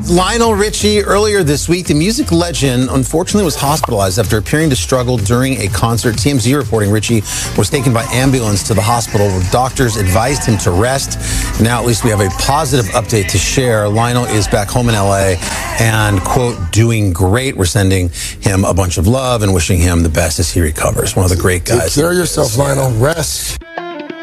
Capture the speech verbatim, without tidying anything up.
Lionel Richie, earlier this week, the music legend unfortunately was hospitalized after appearing to struggle during a concert. T M Z reporting Richie was taken by ambulance to the hospital where doctors advised him to rest. Now at least we have a positive update to share. Lionel is back home in L A and, quote, doing great. We're sending him a bunch of love and wishing him the best as he recovers. One of the great guys. Take care of yourself, Lionel. Rest.